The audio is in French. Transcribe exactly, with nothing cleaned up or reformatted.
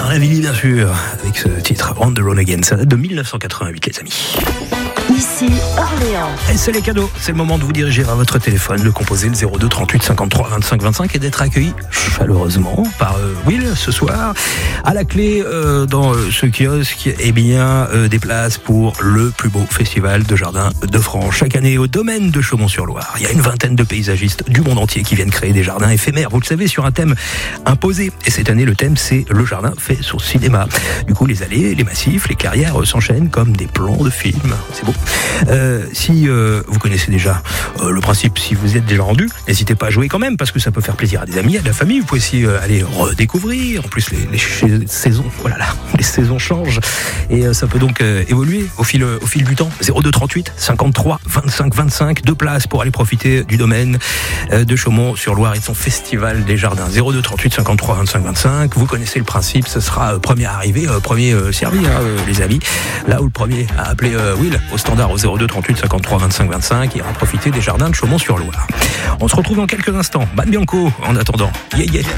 Ravelli, bien sûr, avec ce titre On the Road Again. Ça date de dix-neuf cent quatre-vingt-huit, les amis. Ici Orléans. Et c'est les cadeaux, c'est le moment de vous diriger vers votre téléphone, le composer le zéro deux trente-huit cinquante-trois vingt-cinq vingt-cinq et d'être accueilli chaleureusement par euh, Will ce soir. À la clé euh, dans euh, ce kiosque, eh bien euh, des places pour le plus beau festival de jardin de France. Chaque année au domaine de Chaumont-sur-Loire, il y a une vingtaine de paysagistes du monde entier qui viennent créer des jardins éphémères, vous le savez, sur un thème imposé. Et cette année, le thème, c'est le jardin fait sur cinéma. Du coup, les allées, les massifs, les clairières euh, s'enchaînent comme des plans de film. C'est beau. Euh, si euh, vous connaissez déjà euh, le principe, si vous êtes déjà rendu, n'hésitez pas à jouer quand même, parce que ça peut faire plaisir à des amis, à de la famille. Vous pouvez aussi euh, aller redécouvrir. En plus, les, les ch- saisons, voilà, là, les saisons changent et euh, ça peut donc euh, évoluer au fil, euh, au fil du temps. zéro deux trente-huit cinquante-trois vingt-cinq vingt-cinq, deux places pour aller profiter du domaine euh, de Chaumont-sur-Loire et de son festival des jardins. zéro deux trente-huit cinquante-trois vingt-cinq vingt-cinq. Vous connaissez le principe, ce sera euh, premier arrivé, euh, premier euh, servi, hein, euh, les amis. Là où le premier a appelé euh, Will au standard au zéro deux trente-huit cinquante-trois vingt-cinq vingt-cinq, il ira profiter des jardins de Chaumont-sur-Loire. On se retrouve dans quelques instants. Ban Bianco en attendant. Yeah, yeah.